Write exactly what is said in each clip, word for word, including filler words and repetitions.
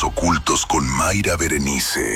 Misterios Ocultos con Mayra Berenice.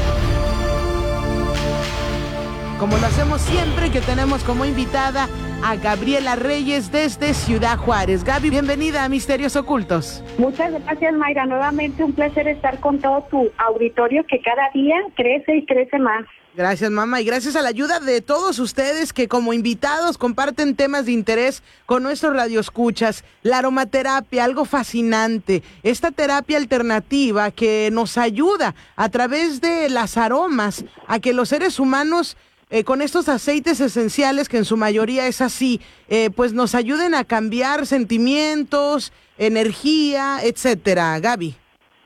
Como lo hacemos siempre, que tenemos como invitada a Gabriela Reyes desde Ciudad Juárez. Gaby, bienvenida a Misterios Ocultos. Muchas gracias, Mayra. Nuevamente un placer estar con todo tu auditorio que cada día crece y crece más. Gracias, mamá, y gracias a la ayuda de todos ustedes que como invitados comparten temas de interés con nuestros radioescuchas. La aromaterapia, algo fascinante. Esta terapia alternativa que nos ayuda a través de las aromas a que los seres humanos Eh, con estos aceites esenciales, que en su mayoría es así, eh, pues nos ayuden a cambiar sentimientos, energía, etcétera. Gaby.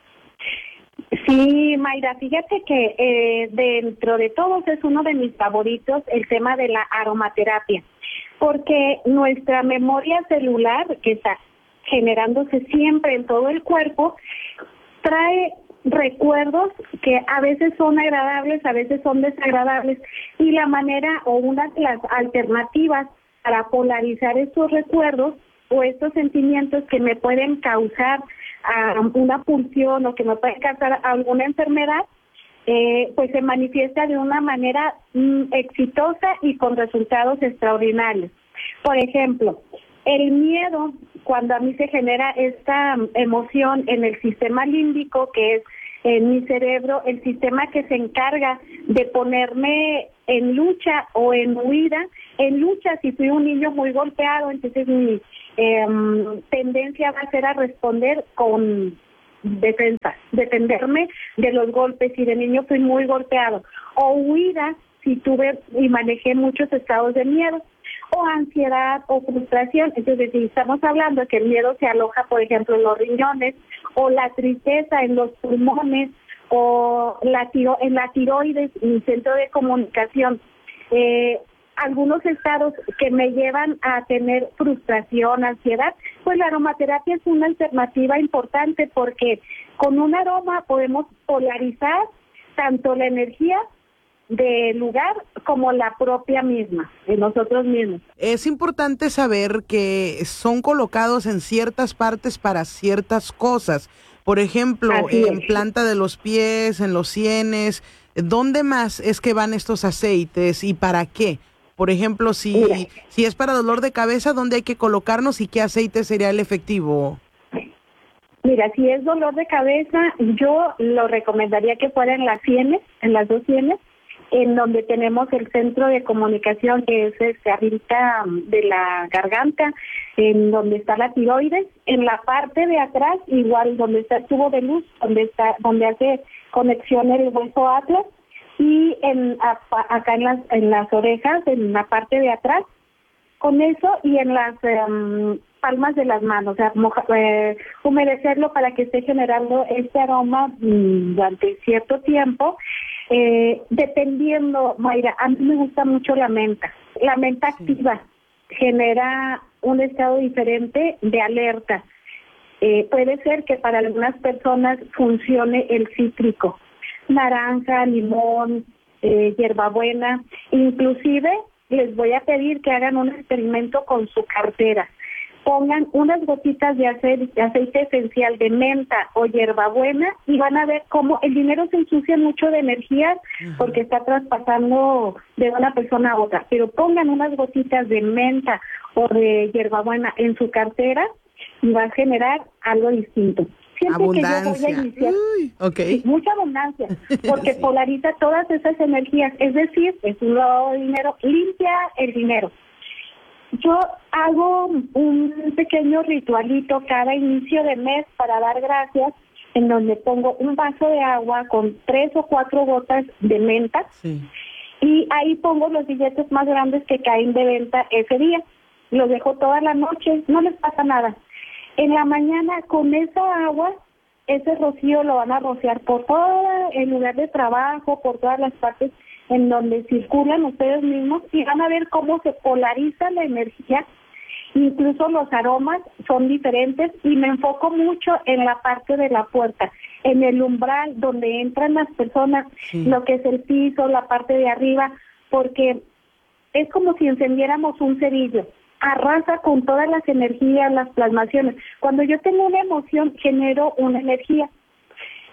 Sí, Mayra, fíjate que eh, dentro de todos es uno de mis favoritos el tema de la aromaterapia, porque nuestra memoria celular, que está generándose siempre en todo el cuerpo, trae recuerdos que a veces son agradables, a veces son desagradables, y la manera o una de las alternativas para polarizar estos recuerdos o estos sentimientos que me pueden causar uh, una pulsión o que me pueden causar alguna enfermedad, eh, pues se manifiesta de una manera mm, exitosa y con resultados extraordinarios. Por ejemplo, el miedo, cuando a mí se genera esta emoción en el sistema límbico, que es en mi cerebro, el sistema que se encarga de ponerme en lucha o en huida. En lucha, si fui un niño muy golpeado, entonces mi eh, tendencia va a ser a responder con defensa, defenderme de los golpes, si de niño fui muy golpeado. O huida, si tuve y manejé muchos estados de miedo. O ansiedad o frustración. Entonces, si estamos hablando de que el miedo se aloja, por ejemplo, en los riñones, o la tristeza en los pulmones, o la tiro, en la tiroides, mi centro de comunicación, eh, algunos estados que me llevan a tener frustración, ansiedad, pues la aromaterapia es una alternativa importante, porque con un aroma podemos polarizar tanto la energía del lugar como la propia misma, de nosotros mismos. Es importante saber que son colocados en ciertas partes para ciertas cosas. Por ejemplo, Así en es. planta de los pies, en los sienes. ¿Dónde más es que van estos aceites y para qué? Por ejemplo, si, Mira. si es para dolor de cabeza, ¿dónde hay que colocarnos y qué aceite sería el efectivo? Mira, si es dolor de cabeza, yo lo recomendaría que fuera en las sienes, en las dos sienes, en donde tenemos el centro de comunicación, que es este, arriba de la garganta, en donde está la tiroides, en la parte de atrás, igual donde está el tubo de luz, donde está, donde hace conexión el hueso atlas, y en a, acá en las en las orejas, en la parte de atrás, con eso, y en las um, palmas de las manos, o sea, moja, eh, humedecerlo para que esté generando este aroma mm, durante cierto tiempo. Eh, dependiendo, Mayra, a mí me gusta mucho la menta. La menta sí. activa genera un estado diferente de alerta. Eh, puede ser que para algunas personas funcione el cítrico, naranja, limón, eh, hierbabuena. Inclusive les voy a pedir que hagan un experimento con su cartera. Pongan unas gotitas de aceite, de aceite esencial de menta o hierbabuena y van a ver cómo el dinero se ensucia mucho de energía porque está traspasando de una persona a otra. Pero pongan unas gotitas de menta o de hierbabuena en su cartera y va a generar algo distinto. Siempre abundancia. Que yo voy a iniciar, Uy, okay. sí, mucha abundancia, porque sí. polariza todas esas energías. Es decir, es un lado de dinero, limpia el dinero. Yo hago un pequeño ritualito cada inicio de mes para dar gracias, en donde pongo un vaso de agua con tres o cuatro gotas de menta, sí. y ahí pongo los billetes más grandes que caen de venta ese día. Los dejo toda la noche, no les pasa nada. En la mañana, con esa agua, ese rocío lo van a rociar por todo el lugar de trabajo, por todas las partes en donde circulan ustedes mismos, y van a ver cómo se polariza la energía. Incluso los aromas son diferentes, y me enfoco mucho en la parte de la puerta, en el umbral donde entran las personas, sí. lo que es el piso, la parte de arriba, porque es como si encendiéramos un cerillo. Arrasa con todas las energías, las plasmaciones. Cuando yo tengo una emoción, genero una energía.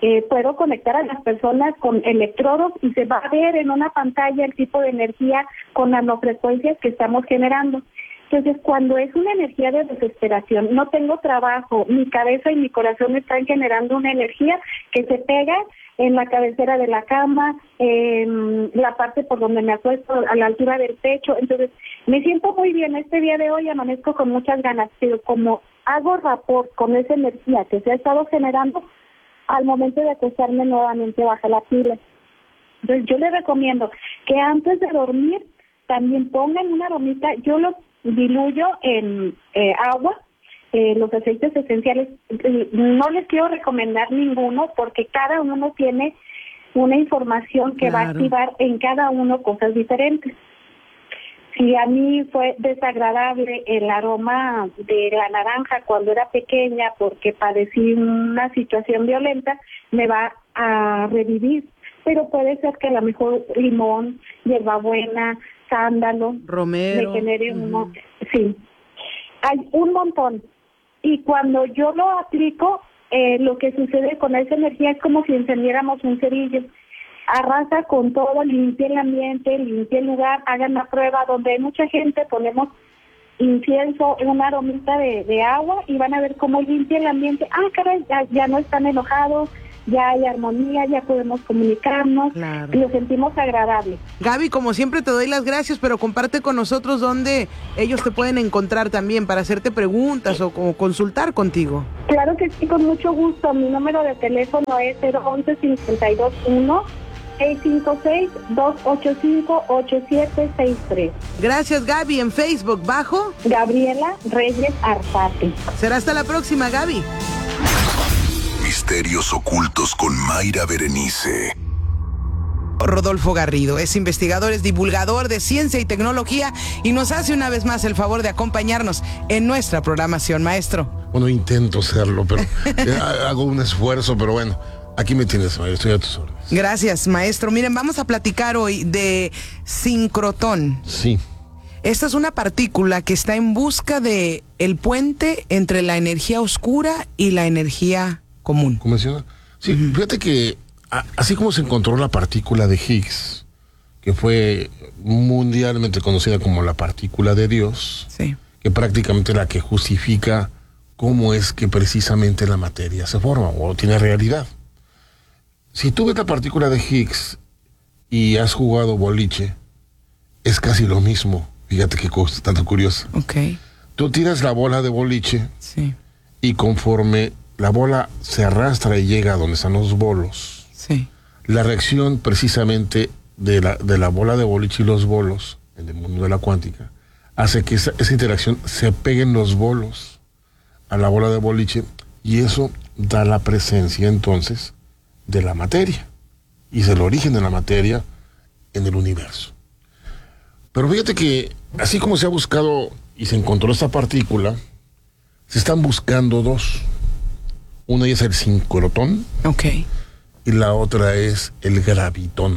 eh, puedo conectar a las personas con electrodos y se va a ver en una pantalla el tipo de energía con nanofrecuencias que estamos generando. Entonces, cuando es una energía de desesperación, no tengo trabajo, mi cabeza y mi corazón están generando una energía que se pega en la cabecera de la cama, en la parte por donde me acuesto, a la altura del pecho. Entonces, me siento muy bien. Este día de hoy amanezco con muchas ganas, pero como hago rapport con esa energía que se ha estado generando, al momento de acostarme nuevamente baja la pila. Entonces, yo les recomiendo que antes de dormir también pongan una aromita. Yo lo diluyo en eh, agua, eh, los aceites esenciales. No les quiero recomendar ninguno porque cada uno tiene una información que claro. va a activar en cada uno cosas diferentes. Si a mí fue desagradable el aroma de la naranja cuando era pequeña porque padecí una situación violenta, me va a revivir. Pero puede ser que a lo mejor limón, hierbabuena, sándalo, romero, me genere uh-huh. un, sí, hay un montón. Y cuando yo lo aplico, eh, lo que sucede con esa energía es como si encendiéramos un cerillo. Arrasa con todo, limpia el ambiente, limpia el lugar, hagan la prueba. Donde hay mucha gente, ponemos incienso, una aromita de, de agua y van a ver cómo limpia el ambiente. Ah, caray, ya, ya no están enojados, ya hay armonía, ya podemos comunicarnos, claro. y lo sentimos agradable. Gaby, como siempre te doy las gracias, pero comparte con nosotros dónde ellos te pueden encontrar también para hacerte preguntas o, o consultar contigo. Claro que sí, con mucho gusto. Mi número de teléfono es cero once, cincuenta y dos uno, seis cinco seis, dos ocho cinco, ocho siete seis tres. Gracias, Gaby. En Facebook, bajo Gabriela Reyes Arzate. Será hasta la próxima, Gaby. Misterios ocultos con Mayra Berenice. Rodolfo Garrido es investigador, es divulgador de ciencia y tecnología y nos hace una vez más el favor de acompañarnos en nuestra programación, maestro. Bueno, intento serlo, pero eh, hago un esfuerzo, pero bueno, aquí me tienes, maestro, estoy a tus órdenes. Gracias, maestro. Miren, vamos a platicar hoy de sincrotón. Sí. Esta es una partícula que está en busca de el puente entre la energía oscura y la energía común. ¿Cómo menciona? Sí, uh-huh. Fíjate que a, así como se encontró la partícula de Higgs, que fue mundialmente conocida como la partícula de Dios, sí. que prácticamente es la que justifica cómo es que precisamente la materia se forma o tiene realidad. Si tú ves la partícula de Higgs y has jugado boliche, es casi lo mismo. Fíjate qué cosa tan curiosa. Okay. Tú tiras la bola de boliche, sí. y conforme la bola se arrastra y llega a donde están los bolos, sí. la reacción precisamente de la, de la bola de boliche y los bolos, en el mundo de la cuántica, hace que esa, esa interacción se peguen los bolos a la bola de boliche y eso da la presencia entonces de la materia y es el origen de la materia en el universo. Pero fíjate que así como se ha buscado y se encontró esta partícula, se están buscando dos. Una es el sincrotón, okay. y la otra es el gravitón.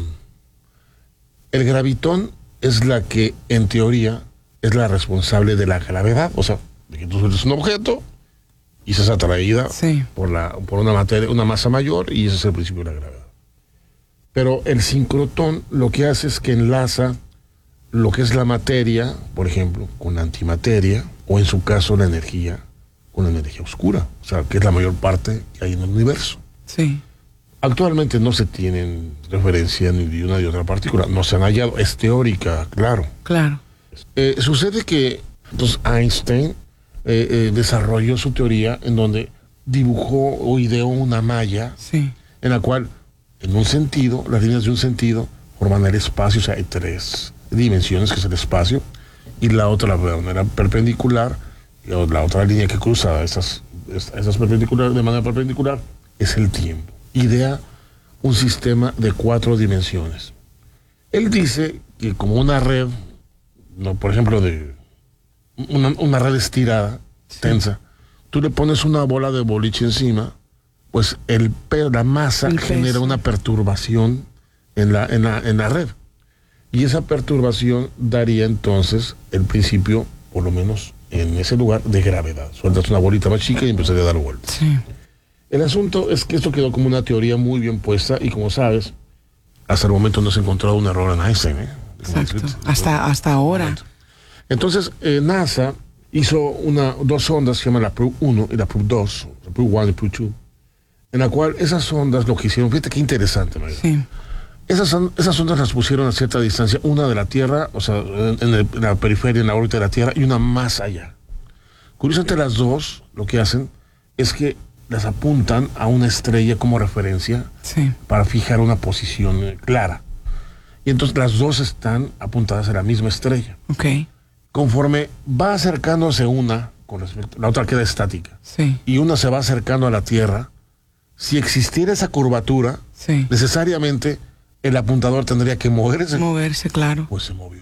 El gravitón es la que en teoría es la responsable de la gravedad, o sea, de que tú eres un objeto y seas atraída sí. por, la, por una materia, una masa mayor, y ese es el principio de la gravedad. Pero el sincrotón lo que hace es que enlaza lo que es la materia, por ejemplo, con la antimateria, o en su caso la energía, con la energía oscura, o sea, que es la mayor parte que hay en el universo. Sí. Actualmente no se tienen referencia ni de una ni de otra partícula, no se han hallado, es teórica, claro. Claro. Eh, sucede que entonces Einstein eh, eh, desarrolló su teoría en donde dibujó o ideó una malla, sí. en la cual, en un sentido, las líneas de un sentido forman el espacio, o sea, hay tres dimensiones, que es el espacio, y la otra, la manera perpendicular, y la otra línea que cruza esas, esas perpendiculares, de manera perpendicular, es el tiempo. Idea un sistema de cuatro dimensiones. Él dice que como una red, no, por ejemplo, de una, una red estirada, sí. tensa, tú le pones una bola de boliche encima, pues el, la masa el genera peso. Una perturbación en la, en, la, en la red. Y esa perturbación daría entonces el principio, por lo menos en ese lugar, de gravedad. Sueltas una bolita más chica y empezaría a dar vueltas. Sí. El asunto es que esto quedó como una teoría muy bien puesta y como sabes, hasta el momento no se ha encontrado un error en Einstein. ¿eh? Exacto. Hasta, hasta ahora. Entonces, eh, NASA hizo una, dos sondas que se llaman la Probe uno y la Probe dos, la Probe uno y Probe dos, en la cual esas sondas lo que hicieron, fíjate qué interesante, María. Sí. Esas, esas sondas las pusieron a cierta distancia, una de la Tierra, o sea, en, en, el, en la periferia, en la órbita de la Tierra, y una más allá. Curiosamente, las dos lo que hacen es que las apuntan a una estrella como referencia Sí. para fijar una posición eh, clara. Y entonces las dos están apuntadas a la misma estrella. Ok. Conforme va acercándose una, con respecto, la otra queda estática, Sí. y una se va acercando a la Tierra, si existiera esa curvatura, Sí. necesariamente el apuntador tendría que moverse. Moverse, claro. Pues se movió.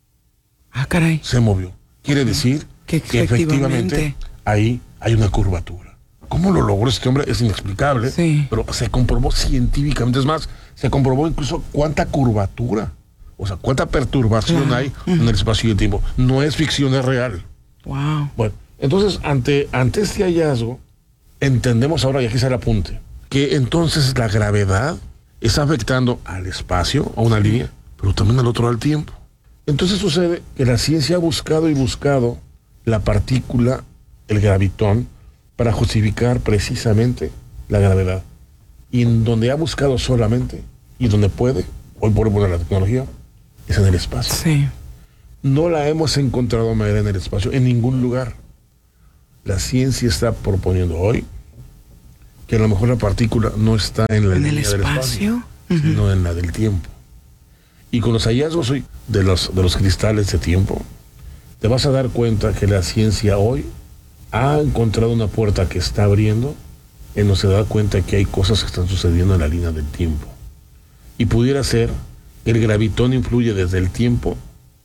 Ah, caray. Se movió. Quiere decir Que que efectivamente efectivamente ahí hay una curvatura. ¿Cómo lo logró este hombre? Es inexplicable, Sí. pero se comprobó científicamente. Es más, se comprobó incluso cuánta curvatura, o sea, cuánta perturbación Claro. hay en el espacio y el tiempo. No es ficción, es real. Wow. Bueno, entonces, ante, ante este hallazgo, entendemos ahora, y aquí está el apunte, que entonces la gravedad está afectando al espacio, a una línea, pero también al otro al tiempo. Entonces sucede que la ciencia ha buscado y buscado la partícula, el gravitón, para justificar precisamente la gravedad. Y en donde ha buscado solamente, y donde puede, hoy por hoy la tecnología, es en el espacio. Sí. No la hemos encontrado Mayra, en el espacio, en ningún lugar. La ciencia está proponiendo hoy que a lo mejor la partícula no está en la ¿En el línea del espacio, espacio? sino en la del tiempo. Y con los hallazgos hoy de los, de los cristales de tiempo, te vas a dar cuenta que la ciencia hoy ha encontrado una puerta que está abriendo, en donde se da cuenta que hay cosas que están sucediendo en la línea del tiempo. Y pudiera ser que el gravitón influye desde el tiempo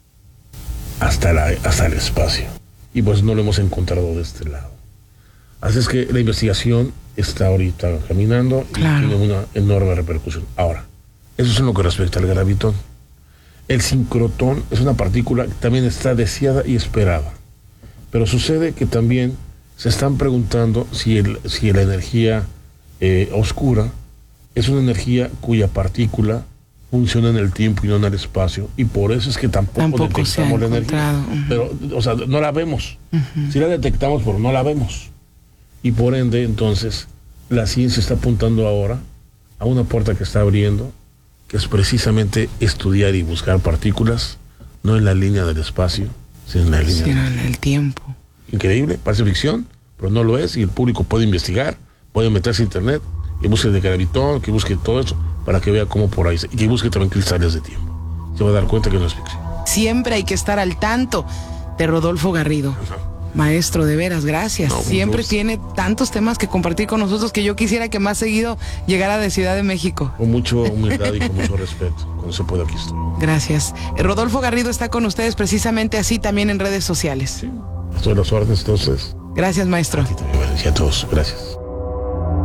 hasta, la, hasta el espacio. Y pues no lo hemos encontrado de este lado. Así es que la investigación está ahorita caminando y Claro. tiene una enorme repercusión. Ahora, eso es en lo que respecta al gravitón. El sincrotón es una partícula que también está deseada y esperada. Pero sucede que también se están preguntando si, el, si la energía eh, oscura es una energía cuya partícula funciona en el tiempo y no en el espacio, y por eso es que tampoco, Tampoco se ha detectamos la energía. encontrado. Ujú. Pero, o sea, no la vemos. Ujú. Sí la detectamos, pero no la vemos. Y por ende, entonces, la ciencia está apuntando ahora a una puerta que está abriendo, que es precisamente estudiar y buscar partículas, no en la línea del espacio, sino en la línea Sí, del era el tiempo. Increíble, parece ficción, pero no lo es, y el público puede investigar, puede meterse a internet y busque de gravitón, que busque todo eso, para que vea cómo por ahí, y que busque también cristales de tiempo. Se va a dar cuenta que no es ficción. Siempre hay que estar al tanto de Rodolfo Garrido. Ajá. Maestro, de veras, gracias. No, Siempre Dios. tiene tantos temas que compartir con nosotros que yo quisiera que más seguido llegara de Ciudad de México. Con mucha humildad y con mucho respeto. Cuando se pueda, aquí estoy. Gracias. Eh, Rodolfo Garrido está con ustedes precisamente así también en redes sociales. Sí. Estoy a las órdenes, entonces. Gracias, maestro. Y también, y a todos, gracias.